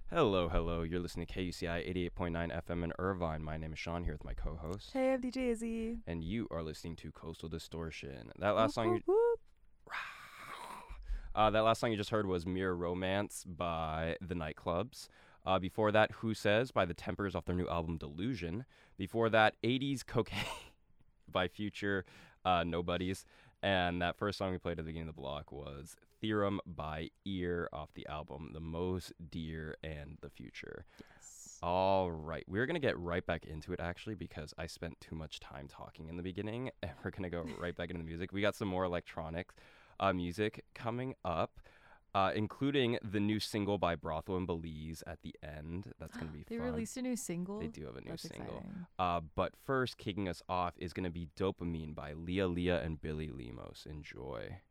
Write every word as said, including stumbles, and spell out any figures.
Hello, hello. You're listening to K U C I eighty-eight point nine F M in Irvine. My name is Sean here with my co-host. Hey, I'm D J Izzy. And you are listening to Coastal Distortion. That last Whoop, song you whoop, whoop. uh, that last song you just heard was Mirror Romance by The Nightclubs. Uh, before that, Who Says by The Tempers off their new album Delusion. Before that, eighties Cocaine by Future uh, Nobodies. And that first song we played at the beginning of the block was Theorem by Ear off the album The Most Dear and the Future. Yes. All right. We're going to get right back into it, actually, because I spent too much time talking in the beginning. And we're going to go right back into the music. We got some more electronic uh, music coming up, uh, including the new single by Brothel and Belize at the end. That's going to be They fun. released a new single. They do have a new That's single. exciting. Uh, but first, kicking us off is going to be Dopamine by Leah Leah and Billy Lemos. Enjoy.